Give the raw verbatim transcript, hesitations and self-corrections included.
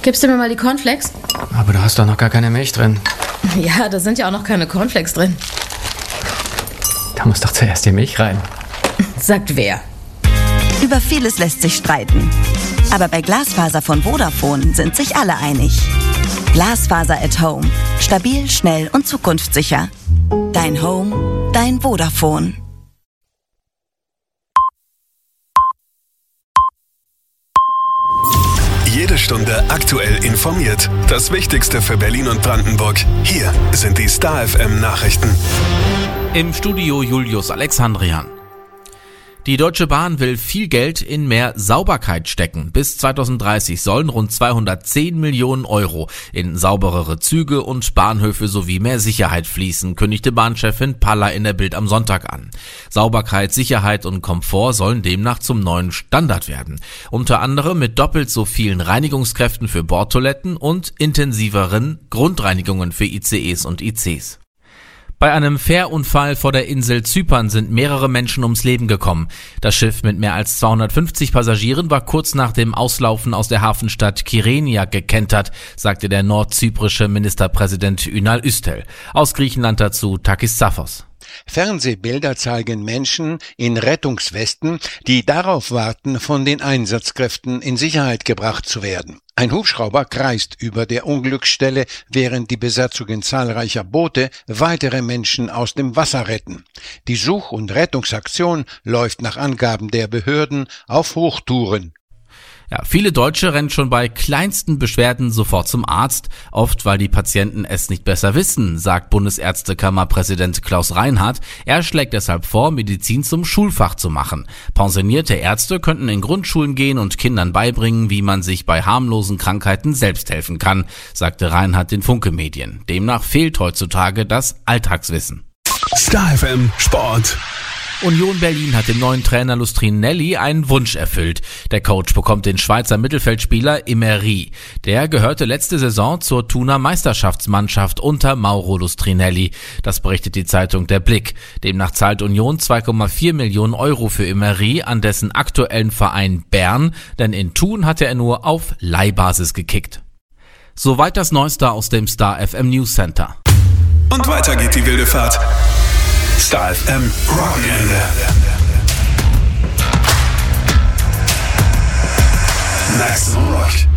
Gibst du mir mal die Cornflakes? Aber du hast doch noch gar keine Milch drin. Ja, da sind ja auch noch keine Cornflakes drin. Da muss doch zuerst die Milch rein. Sagt wer? Über vieles lässt sich streiten. Aber bei Glasfaser von Vodafone sind sich alle einig. Glasfaser at Home. Stabil, schnell und zukunftssicher. Dein Home, dein Vodafone. Jede Stunde aktuell informiert. Das Wichtigste für Berlin und Brandenburg. Hier sind die Star F M Nachrichten. Im Studio Julius Alexandrian. Die Deutsche Bahn will viel Geld in mehr Sauberkeit stecken. Bis zweitausenddreißig sollen rund zweihundertzehn Millionen Euro in sauberere Züge und Bahnhöfe sowie mehr Sicherheit fließen, kündigte Bahnchefin Paller in der Bild am Sonntag an. Sauberkeit, Sicherheit und Komfort sollen demnach zum neuen Standard werden. Unter anderem mit doppelt so vielen Reinigungskräften für Bordtoiletten und intensiveren Grundreinigungen für I C Es und I Cs. Bei einem Fährunfall vor der Insel Zypern sind mehrere Menschen ums Leben gekommen. Das Schiff mit mehr als zweihundertfünfzig Passagieren war kurz nach dem Auslaufen aus der Hafenstadt Kyrenia gekentert, sagte der nordzyprische Ministerpräsident Ünal Üstel. Aus Griechenland dazu Takis Zaphos. Fernsehbilder zeigen Menschen in Rettungswesten, die darauf warten, von den Einsatzkräften in Sicherheit gebracht zu werden. Ein Hubschrauber kreist über der Unglücksstelle, während die Besatzungen zahlreicher Boote weitere Menschen aus dem Wasser retten. Die Such- und Rettungsaktion läuft nach Angaben der Behörden auf Hochtouren. Ja, viele Deutsche rennen schon bei kleinsten Beschwerden sofort zum Arzt, oft weil die Patienten es nicht besser wissen, sagt Bundesärztekammerpräsident Klaus Reinhardt. Er schlägt deshalb vor, Medizin zum Schulfach zu machen. Pensionierte Ärzte könnten in Grundschulen gehen und Kindern beibringen, wie man sich bei harmlosen Krankheiten selbst helfen kann, sagte Reinhardt den Funke Medien. Demnach fehlt heutzutage das Alltagswissen. Star F M Sport. Union Berlin hat dem neuen Trainer Lustrinelli einen Wunsch erfüllt. Der Coach bekommt den Schweizer Mittelfeldspieler Emery. Der gehörte letzte Saison zur Thuner Meisterschaftsmannschaft unter Mauro Lustrinelli. Das berichtet die Zeitung Der Blick. Demnach zahlt Union zwei Komma vier Millionen Euro für Emery an dessen aktuellen Verein Bern, denn in Thun hatte er nur auf Leihbasis gekickt. Soweit das Neueste aus dem Star F M News Center. Und weiter geht die wilde Fahrt. Star F M Wochenende. Maximum Rock.